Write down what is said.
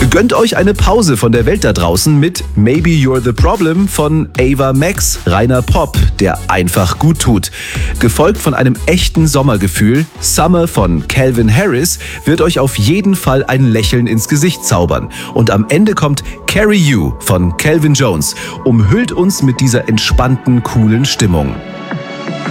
Gönnt euch eine Pause von der Welt da draußen mit Maybe You're the Problem von Ava Max, reiner Pop, der einfach gut tut. Gefolgt von einem echten Sommergefühl, Summer von Calvin Harris wird euch auf jeden Fall ein Lächeln ins Gesicht zaubern. Und am Ende kommt Carry You von Calvin Jones, umhüllt uns mit dieser entspannten, coolen Stimmung.